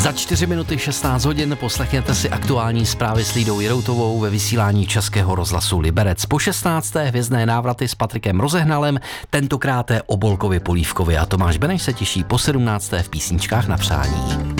Za 4 minuty 16 hodin poslechněte si aktuální zprávy s Lídou Jiroutovou ve vysílání Českého rozhlasu Liberec. Po 16. hvězdné návraty s Patrikem Rozehnalem, tentokrát o Bolkovi Polívkovi, a Tomáš Beneš se těší po 17. v písničkách na přání.